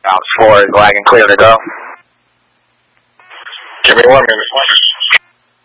Ops 4 is wagon clear to go. Give me 1 minute.